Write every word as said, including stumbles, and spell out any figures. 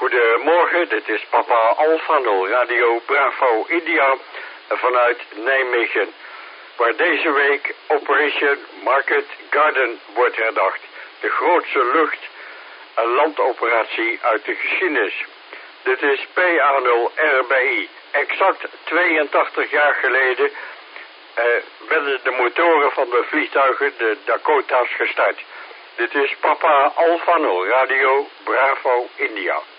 Goedemorgen, dit is Papa Alpha nul Radio Bravo India vanuit Nijmegen, waar deze week Operation Market Garden wordt herdacht. De grootste lucht- en landoperatie uit de geschiedenis. Dit is P A nul R B I. Exact tweeëntachtig jaar geleden eh, werden de motoren van de vliegtuigen, de Dakota's, gestart. Dit is Papa Alpha nul Radio Bravo India.